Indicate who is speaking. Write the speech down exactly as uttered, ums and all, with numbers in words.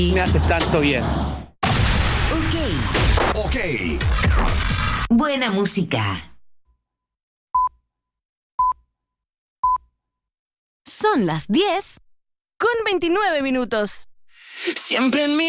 Speaker 1: me haces tanto bien.
Speaker 2: Ok.
Speaker 3: Ok.
Speaker 2: Buena música.
Speaker 4: Son las diez con veintinueve minutos.
Speaker 5: Siempre en mi